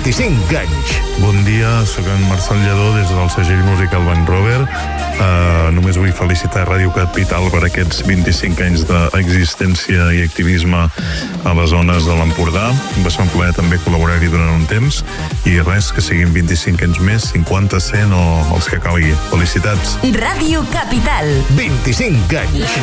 25 anys. Bon dia, sóc en Marcel Lledó des del segell musical Bank Rover. Només vull felicitar Ràdio Capital per aquests 25 anys d'existència i activisme a les zones de l'Empordà. Va ser un plaer també col·laborar-hi durant un temps i res, que siguin 25 anys més, 50, 100 o els que calgui. Felicitats. Ràdio Capital. 25 anys.